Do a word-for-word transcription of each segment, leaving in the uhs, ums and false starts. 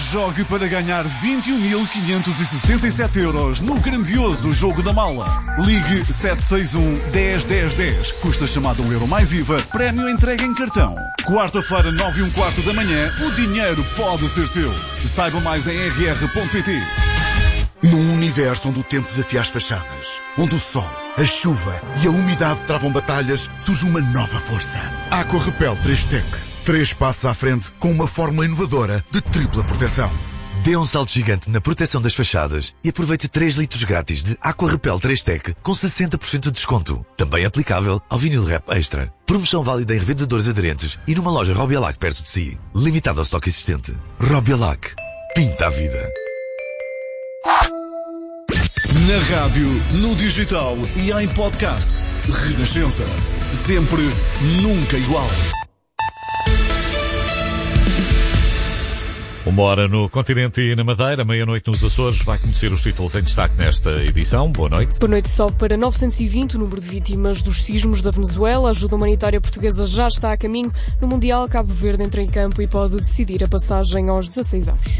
Jogue para ganhar vinte e um mil quinhentos e sessenta e sete euros no grandioso Jogo da Mala. Ligue sete seis um, dez, dez, dez. Custa chamada um euro mais I V A. Prémio entregue em cartão. Quarta-feira, nove e um quarto da manhã, o dinheiro pode ser seu. Saiba mais em r r ponto p t. Num universo onde o tempo desafia as fachadas, onde o sol, a chuva e a umidade travam batalhas, surge uma nova força. Aqua Repel três Tech. Três passos à frente com uma fórmula inovadora de tripla proteção. Dê um salto gigante na proteção das fachadas e aproveite três litros grátis de Aqua Repel três Tech com sessenta por cento de desconto. Também aplicável ao vinil Rap Extra. Promoção válida em revendedores aderentes e numa loja Robialac perto de si. Limitado ao estoque existente. Robialac. Pinta a vida. Na rádio, no digital e em podcast. Renascença. Sempre, nunca igual. Uma hora no continente e na Madeira, meia-noite nos Açores. Vai conhecer os títulos em destaque nesta edição. Boa noite. Boa noite. Sobe para novecentos e vinte o número de vítimas dos sismos da Venezuela. A ajuda humanitária portuguesa já está a caminho. No Mundial, Cabo Verde entra em campo e pode decidir a passagem aos dezasseis avos.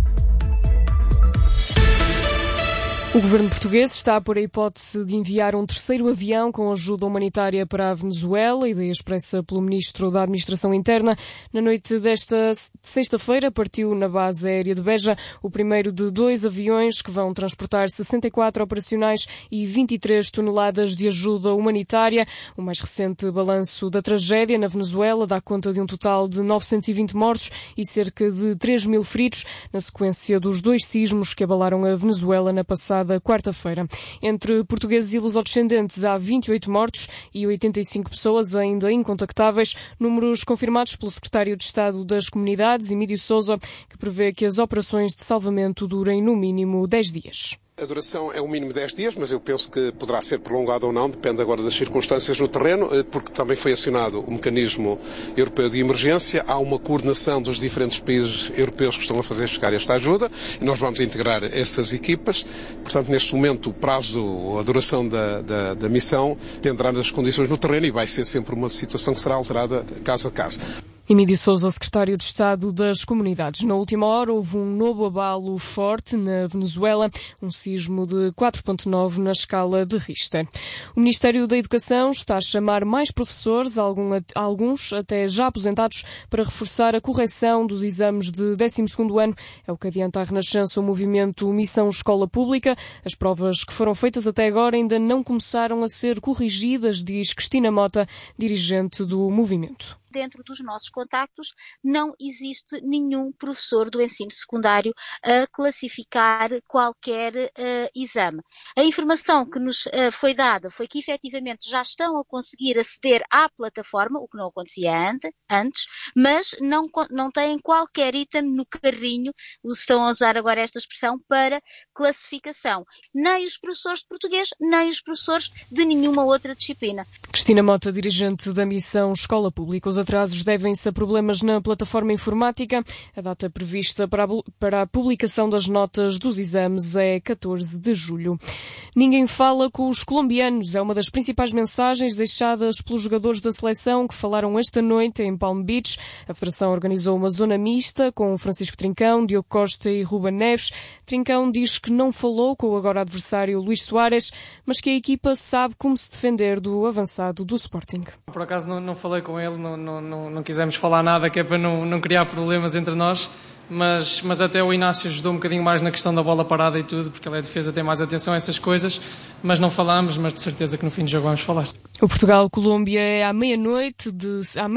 O governo português está a pôr a hipótese de enviar um terceiro avião com ajuda humanitária para a Venezuela, ideia expressa pelo Ministro da Administração Interna. Na noite desta sexta-feira partiu na base aérea de Beja o primeiro de dois aviões que vão transportar sessenta e quatro operacionais e vinte e três toneladas de ajuda humanitária. O mais recente balanço da tragédia na Venezuela dá conta de um total de novecentos e vinte mortos e cerca de três mil feridos, na sequência dos dois sismos que abalaram a Venezuela na passada quarta-feira. Entre portugueses e lusodescendentes há vinte e oito mortos e oitenta e cinco pessoas ainda incontactáveis, números confirmados pelo secretário de Estado das Comunidades, Emílio Sousa, que prevê que as operações de salvamento durem no mínimo dez dias. A duração é o mínimo de dez dias, mas eu penso que poderá ser prolongado ou não, depende agora das circunstâncias no terreno, porque também foi acionado o mecanismo europeu de emergência, há uma coordenação dos diferentes países europeus que estão a fazer chegar esta ajuda, e nós vamos integrar essas equipas. Portanto, neste momento, o prazo, a duração da, da, da missão dependerá das condições no terreno e vai ser sempre uma situação que será alterada caso a caso. Emílio Sousa, secretário de Estado das Comunidades. Na última hora houve um novo abalo forte na Venezuela, um sismo de quatro vírgula nove na escala de Richter. O Ministério da Educação está a chamar mais professores, alguns até já aposentados, para reforçar a correção dos exames de décimo segundo ano. É o que adianta a Renascença o movimento Missão Escola Pública. As provas que foram feitas até agora ainda não começaram a ser corrigidas, diz Cristina Mota, dirigente do movimento. Dentro dos nossos contactos, não existe nenhum professor do ensino secundário a classificar qualquer uh, exame. A informação que nos uh, foi dada foi que efetivamente já estão a conseguir aceder à plataforma, o que não acontecia antes, mas não, não têm qualquer item no carrinho, estão a usar agora esta expressão, para classificação. Nem os professores de português, nem os professores de nenhuma outra disciplina. Cristina Mota, dirigente da Missão Escola Pública. Os atrasos devem-se a problemas na plataforma informática. A data prevista para a, para a publicação das notas dos exames é catorze de julho. Ninguém fala com os colombianos. É uma das principais mensagens deixadas pelos jogadores da seleção que falaram esta noite em Palm Beach. A Federação organizou uma zona mista com Francisco Trincão, Diogo Costa e Ruben Neves. Trincão diz que não falou com o agora adversário Luís Soares, mas que a equipa sabe como se defender do avançado do Sporting. Por acaso não, não falei com ele, não, não, não, não quisemos falar nada, que é para não, não criar problemas entre nós, mas, mas até o Inácio ajudou um bocadinho mais na questão da bola parada e tudo, porque ele é defesa, tem mais atenção a essas coisas, mas não falámos, mas de certeza que no fim do jogo vamos falar. O Portugal-Colômbia é à meia-noite de... À meia